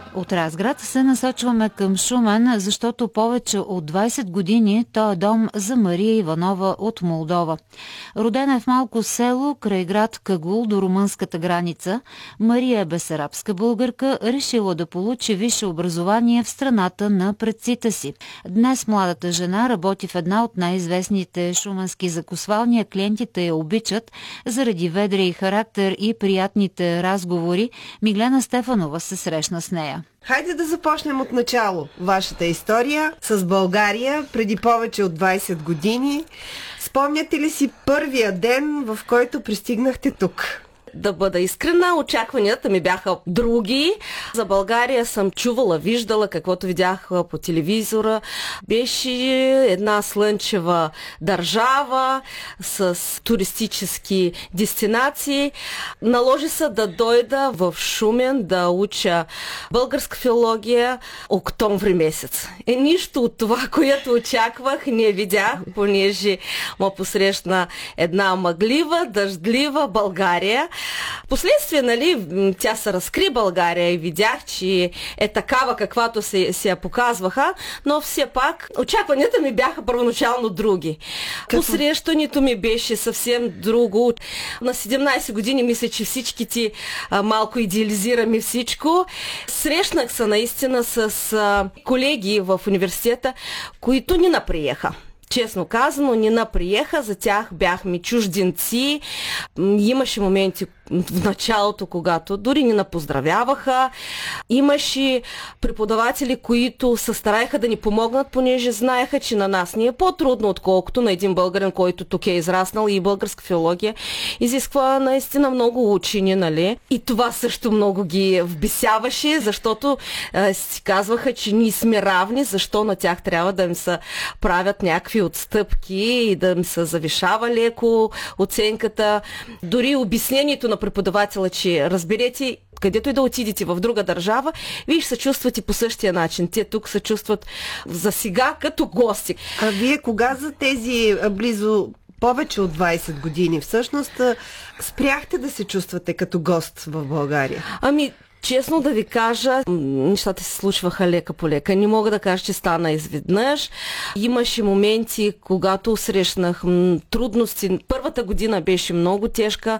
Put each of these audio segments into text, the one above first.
От Разград се насочваме към Шумен, защото повече от 20 години той е дом за Мария Иванова от Молдова. Родена е в малко село край град Кагул до румънската граница, Мария е бесарабска българка, решила да получи висше образование в страната на предците си. Днес младата жена работи в една от най-известните шуменски закусвални, а клиентите я обичат заради ведрия и характер и приятните разговори. Миглена Стефанова се срещна с нея. Хайде да започнем от начало. Вашата история с България преди повече от 20 години. Спомняте ли си първия ден, в който пристигнахте тук? Да бъда искрена, очакванията ми бяха други. За България съм чувала, виждала, каквото видях по телевизора. Беше една слънчева държава с туристически дестинации. Наложи се да дойда в Шумен да уча българска филология октомври месец. Нищо от това, което очаквах, не видях, понеже ме посрещна една мъглива, дъждлива България. Последствие, тя се разкри България и видях, че е такава, каквато се я показваха, но все пак очакванията ми бяха първоначално други. Посрещането ми беше съвсем друго. На 17 години мисля, че всички ти малко идеализираме всичко. Срещнах се наистина с колеги в университета, които ни наприеха. Честно казано, не наприеха, за тях бяхме чужденци. Имаше моменти в началото, когато дори не напоздравяваха. Имаше преподаватели, които се стараеха да ни помогнат, понеже знаеха, че на нас ни е по-трудно, отколкото на един българин, който тук е израснал, и българска филология изисква наистина много учени, нали? И това също много ги вбесяваше, защото си казваха, че ние сме равни, защо на тях трябва да им се правят някакви отстъпки и да им се завишава леко оценката. Дори обяснението на преподавателя, че разберете, където и да отидете в друга държава, вие ще се чувствате по същия начин. Те тук се чувстват за сега като гости. А вие кога за тези близо повече от 20 години всъщност спряхте да се чувствате като гост в България? Честно да ви кажа, нещата се случваха лека по лека. Не мога да кажа, че стана изведнъж. Имаше моменти, когато срещнах трудности. Първата година беше много тежка.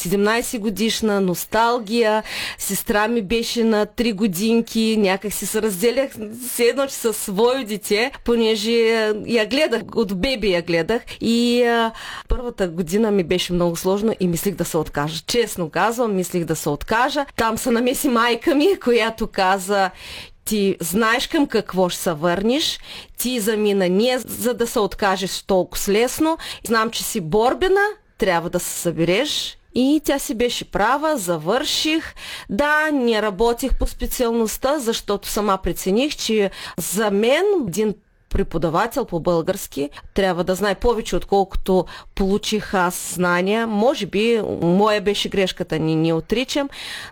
17 годишна носталгия. Сестра ми беше на 3 годинки. Някак си се разделях все едно, че със свое дете, понеже я гледах, от беби я гледах. И първата година ми беше много сложно и мислих да се откажа. Честно казвам, мислих да се откажа. Там се намеси майка ми, която каза: ти знаеш към какво ще се върнеш, ти замина не за да се откажеш толкова лесно. Знам, че си борбена, трябва да се събереш. И тя си беше права, завърших. Да, не работих по специалността, защото сама прецених, че за мен един преподавател по български трябва да знае повече, отколкото получих аз знания. Може би, моя беше грешката, не отричам,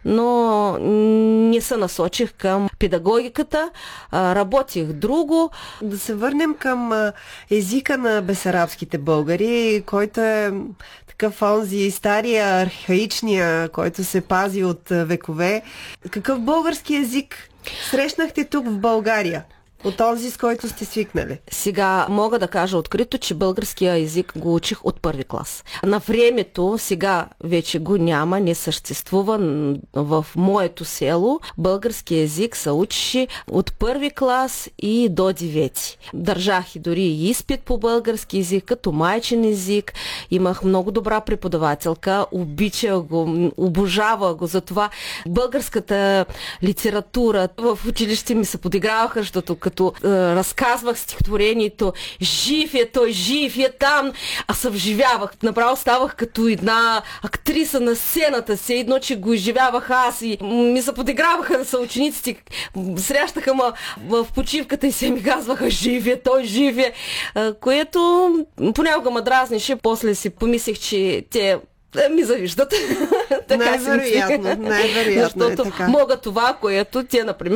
но не се насочих към педагогиката, работих друго. Да се върнем към езика на бесарабските българи, който е такъв онзи стария, архаичния, който се пази от векове. Какъв български език срещнахте тук в България? От този, с който сте свикнали? Сега мога да кажа открито, че българския език го учих от първи клас. На времето, сега вече го няма, не съществува. В моето село български език се учеше от първи клас и до 9. Държах и дори и изпит по български език, като майчин език. Имах много добра преподавателка, обичах го, обожава го. Затова българската литература в училище ми се подиграваха, защото като разказвах стихотворението "Жив е той, жив е там", а се вживявах. Направо ставах като една актриса на сцената си, едно, че го изживявах аз и ми се подиграваха на съучениците. Срещаха ме в почивката и се ми казваха "Жив е той, жив е", което понякога ме дразнеше. После си помислих, че те ми завиждат. Най-вероятно, защото е така. мога това, което те, например,